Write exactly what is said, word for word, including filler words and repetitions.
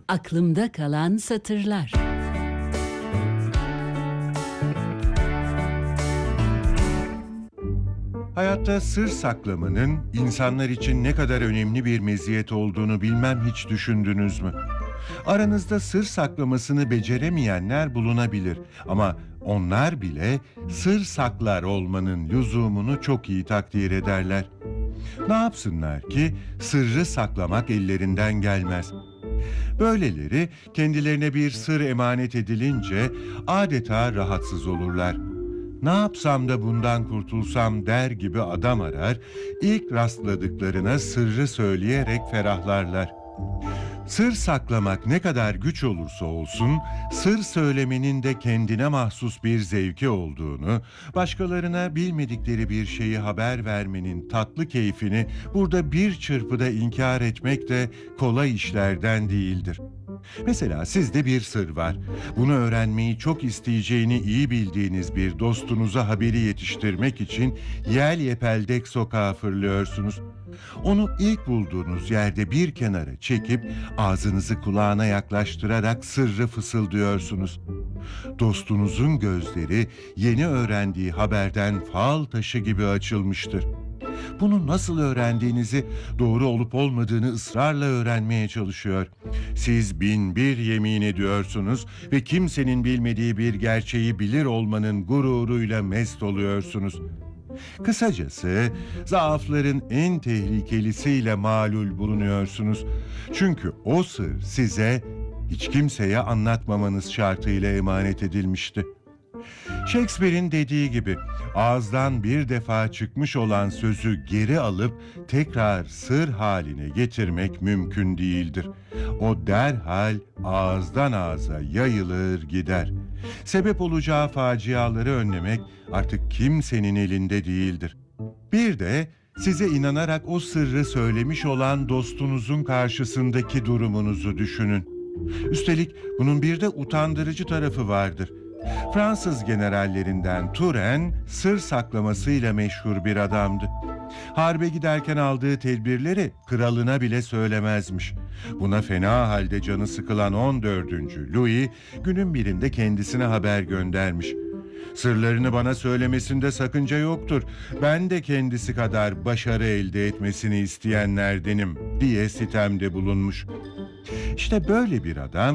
Aklımda kalan satırlar. Hayatta sır saklamanın insanlar için ne kadar önemli bir meziyet olduğunu bilmem hiç düşündünüz mü? Aranızda sır saklamasını beceremeyenler bulunabilir ama onlar bile sır saklar olmanın lüzumunu çok iyi takdir ederler. Ne yapsınlar ki sırrı saklamak ellerinden gelmez. Böyleleri kendilerine bir sır emanet edilince adeta rahatsız olurlar. Ne yapsam da bundan kurtulsam der gibi adam arar, ilk rastladıklarına sırrı söyleyerek ferahlarlar. Sır saklamak ne kadar güç olursa olsun, sır söylemenin de kendine mahsus bir zevki olduğunu, başkalarına bilmedikleri bir şeyi haber vermenin tatlı keyfini burada bir çırpıda inkar etmek de kolay işlerden değildir. Mesela sizde bir sır var. Bunu öğrenmeyi çok isteyeceğini iyi bildiğiniz bir dostunuza haberi yetiştirmek için yel yepeldek sokağa fırlıyorsunuz. Onu ilk bulduğunuz yerde bir kenara çekip ağzınızı kulağına yaklaştırarak sırrı fısıldıyorsunuz. Dostunuzun gözleri yeni öğrendiği haberden fal taşı gibi açılmıştır. Bunu nasıl öğrendiğinizi, doğru olup olmadığını ısrarla öğrenmeye çalışıyor. Siz bin bir yemin ediyorsunuz ve kimsenin bilmediği bir gerçeği bilir olmanın gururuyla mest oluyorsunuz. Kısacası zaafların en tehlikelisiyle malul bulunuyorsunuz. Çünkü o sır size hiç kimseye anlatmamanız şartıyla emanet edilmişti. Shakespeare'in dediği gibi ağızdan bir defa çıkmış olan sözü geri alıp tekrar sır haline getirmek mümkün değildir. O derhal ağızdan ağza yayılır gider. Sebep olacağı faciaları önlemek artık kimsenin elinde değildir. Bir de size inanarak o sırrı söylemiş olan dostunuzun karşısındaki durumunuzu düşünün. Üstelik bunun bir de utandırıcı tarafı vardır. Fransız generallerinden Turenne sır saklamasıyla meşhur bir adamdı. Harbe giderken aldığı tedbirleri kralına bile söylemezmiş. Buna fena halde canı sıkılan on dördüncü Louis günün birinde kendisine haber göndermiş. Sırlarını bana söylemesinde sakınca yoktur. Ben de kendisi kadar başarı elde etmesini isteyenlerdenim diye sitemde bulunmuş. İşte böyle bir adam